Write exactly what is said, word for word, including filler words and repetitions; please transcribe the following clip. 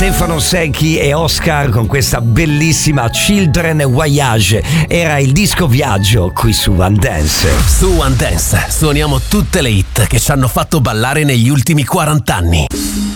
Stefano Secchi e Oscar con questa bellissima Children Voyage. Era il disco viaggio qui su One Dance. Su One Dance suoniamo tutte le hit che ci hanno fatto ballare negli ultimi quaranta anni.